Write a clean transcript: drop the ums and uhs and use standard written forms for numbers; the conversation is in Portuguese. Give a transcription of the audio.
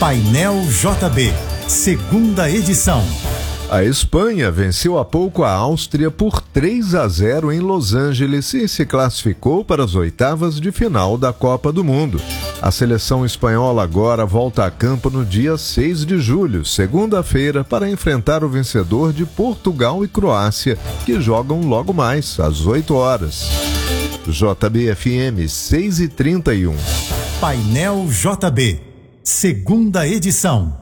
Painel JB, segunda edição. A Espanha venceu há pouco a Áustria por 3-0 em Los Angeles e se classificou para as oitavas de final da Copa do Mundo. A seleção espanhola agora volta a campo no dia 6 de julho, segunda-feira, para enfrentar o vencedor de Portugal e Croácia, que jogam logo mais, às 8 horas. JBFM 6h31. Painel JB, segunda edição.